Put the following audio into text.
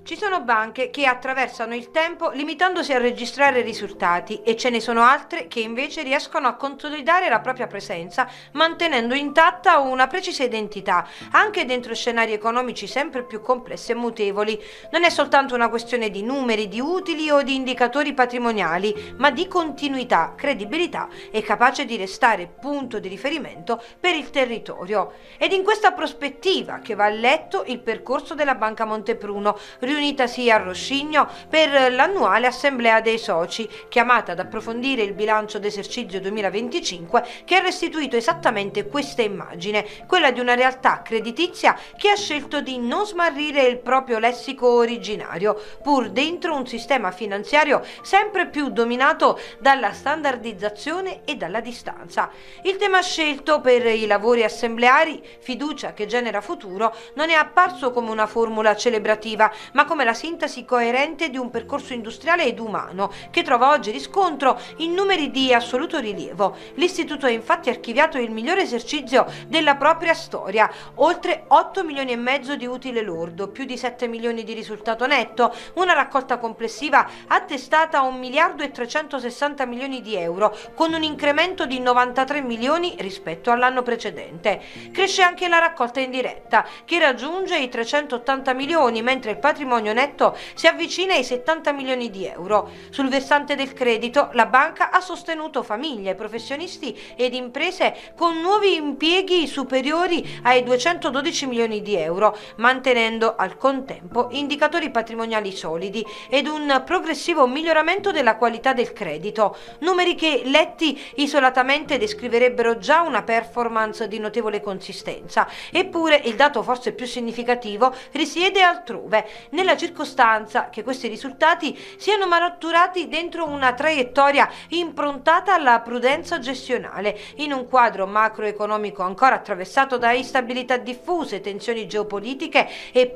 Ci sono banche che attraversano il tempo limitandosi a registrare risultati e ce ne sono altre che invece riescono a consolidare la propria presenza mantenendo intatta una precisa identità, anche dentro scenari economici sempre più complessi e mutevoli. Non è soltanto una questione di numeri, di utili o di indicatori patrimoniali, ma di continuità, credibilità e capace di restare punto di riferimento per il territorio. Ed in questa prospettiva che va letto il percorso della Banca Montepruno, riunitasi a Roscigno per l'annuale assemblea dei soci, chiamata ad approfondire il bilancio d'esercizio 2025, che ha restituito esattamente questa immagine, quella di una realtà creditizia che ha scelto di non smarrire il proprio lessico originario, pur dentro un sistema finanziario sempre più dominato dalla standardizzazione e dalla distanza. Il tema scelto per i lavori assembleari, fiducia che genera futuro, non è apparso come una formula celebrativa, ma come la sintesi coerente di un percorso industriale ed umano che trova oggi riscontro in numeri di assoluto rilievo. L'istituto ha infatti archiviato il migliore esercizio della propria storia, oltre 8 milioni e mezzo di utile lordo, più di 7 milioni di risultato netto, una raccolta complessiva attestata a 1 miliardo e 360 milioni di euro, con un incremento di 93 milioni rispetto all'anno precedente. Cresce anche la raccolta indiretta, che raggiunge i 380 milioni, mentre il patrimonio netto si avvicina ai 70 milioni di euro. Sul versante del credito, la banca ha sostenuto famiglie, professionisti ed imprese con nuovi impieghi superiori ai 212 milioni di euro, mantenendo al contempo indicatori patrimoniali solidi ed un progressivo miglioramento della qualità del credito, numeri che letti isolatamente descriverebbero già una performance di notevole consistenza. Eppure il dato forse più significativo risiede altrove, nella circostanza che questi risultati siano maturati dentro una traiettoria improntata alla prudenza gestionale, in un quadro macroeconomico ancora attraversato da instabilità diffuse, tensioni geopolitiche e